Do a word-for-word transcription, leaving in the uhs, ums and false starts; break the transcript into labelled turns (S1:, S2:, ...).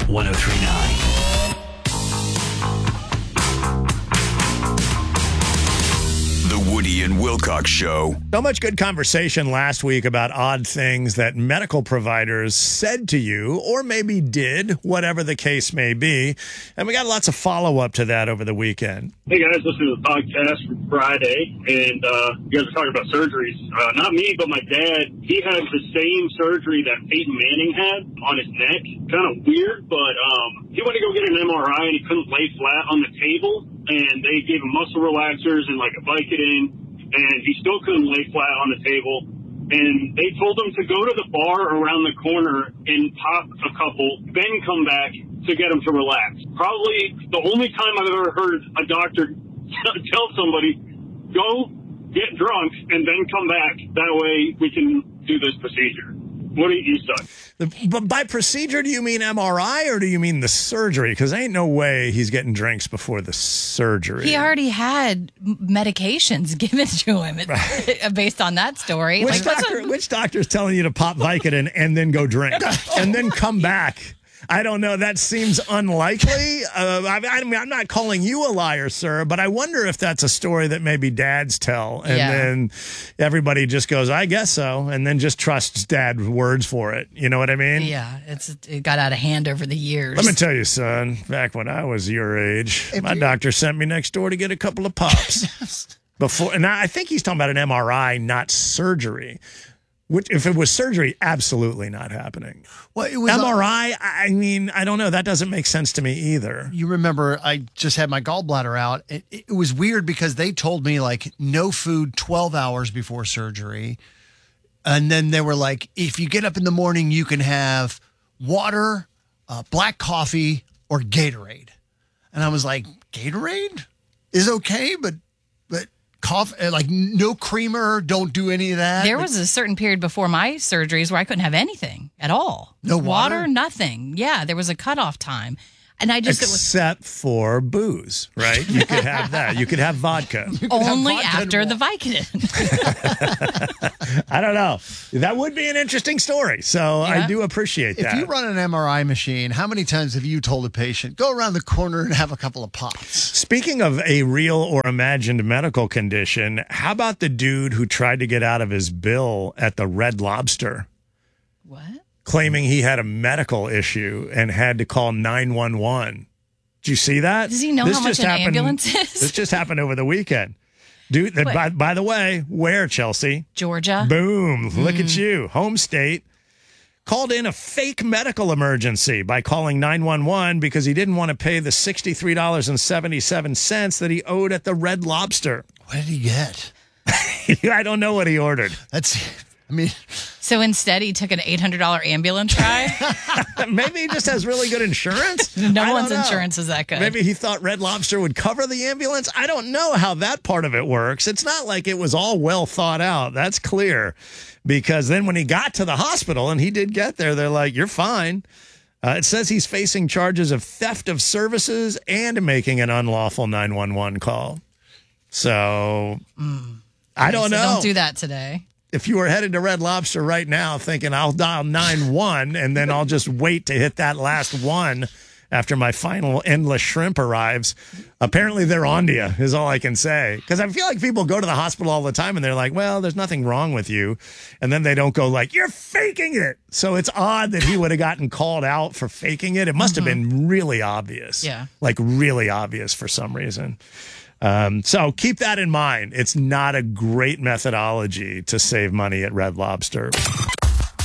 S1: one oh three point nine. The Woody and Wilcox Show.
S2: So much good conversation last week about odd things that medical providers said to you, or maybe did, whatever the case may be. And we got lots of follow-up to that over the weekend.
S3: Hey guys, listening to the podcast from Friday, and uh, you guys are talking about surgeries. Uh, not me, but my dad, he had the same surgery that Peyton Manning had on his neck. Kind of weird, but um, he went to go get an M R I, and he couldn't lay flat on the table, and they gave him muscle relaxers and like a Vicodin, and he still couldn't lay flat on the table. And they told him to go to the bar around the corner and pop a couple, then come back to get him to relax. Probably the only time I've ever heard a doctor tell somebody, go get drunk and then come back. That way we can do this procedure. What do you say?
S2: The, but by procedure, do you mean M R I or do you mean the surgery? Because ain't no way he's getting drinks before the surgery.
S4: He already had medications given to him right. Based on that story.
S2: Which,
S4: like,
S2: doctor, which doctor's telling you to pop Vicodin and then go drink and then come back? I don't know. That seems unlikely. Uh, I, I mean, I'm not calling you a liar, sir, but I wonder if that's a story that maybe dads tell. And
S4: yeah.
S2: then everybody just goes, I guess so. And then just trusts dad's words for it. You know what I mean?
S4: Yeah. It's It got out of hand over the years.
S2: Let me tell you, son, back when I was your age, if my you... doctor sent me next door to get a couple of pops. Before, and I think he's talking about an M R I, not surgery. Which, if it was surgery, absolutely not happening.
S5: Well, it was
S2: M R I, I mean, I don't know. That doesn't make sense to me either.
S5: You remember, I just had my gallbladder out. It, it was weird because they told me, like, no food twelve hours before surgery. And then they were like, if you get up in the morning, you can have water, uh, black coffee, or Gatorade. And I was like, Gatorade is okay, but but coffee, like no creamer, don't do any of that.
S4: There was a certain period before my surgeries where I couldn't have anything at all.
S5: No water?
S4: Water, nothing. Yeah, there was a cutoff time. And I just
S2: Except for booze, right? You could have that. You could have vodka.
S4: Only
S5: have vodka
S4: after
S5: and
S4: the Vicodin.
S2: I don't know. That would be an interesting story. So
S4: Yeah.
S2: I do appreciate that.
S5: If you run an M R I machine, how many times have you told a patient, go around the corner and have a couple of pops?
S2: Speaking of a real or imagined medical condition, how about the dude who tried to get out of his bill at the Red Lobster?
S4: What?
S2: Claiming he had a medical issue and had to call nine one one. Did you see that?
S4: Does he know
S2: This
S4: how much
S2: just
S4: an
S2: happened-
S4: ambulance is?
S2: This just happened over the weekend. Dude, that, by, by the way, where, Chelsea?
S4: Georgia.
S2: Boom. Look
S4: Mm.
S2: at you. Home state. Called in a fake medical emergency by calling nine one one because he didn't want to pay the sixty-three dollars and seventy-seven cents that he owed at the Red Lobster.
S5: What did he get?
S2: I don't know what he ordered.
S5: That's, I mean...
S4: So instead, he took an eight hundred dollars ambulance ride?
S2: Maybe he just has really good insurance.
S4: No
S2: I don't
S4: one's
S2: know.
S4: insurance is that good.
S2: Maybe he thought Red Lobster would cover the ambulance. I don't know how that part of it works. It's not like it was all well thought out. That's clear. Because then when he got to the hospital, and he did get there, they're like, you're fine. Uh, it says he's facing charges of theft of services and making an unlawful nine one one call. So,
S4: Mm.
S2: I don't
S4: so
S2: know.
S4: Don't do that today.
S2: If you were headed to Red Lobster right now thinking I'll dial nine one and then I'll just wait to hit that last one after my final endless shrimp arrives, apparently they're on to you is all I can say. Because I feel like people go to the hospital all the time and they're like, well, there's nothing wrong with you. And then they don't go like, you're faking it. So it's odd that he would have gotten called out for faking it. It must mm-hmm. have been really obvious.
S4: Yeah.
S2: Like really obvious for some reason. Um, so keep that in mind. It's not a great methodology to save money at Red Lobster.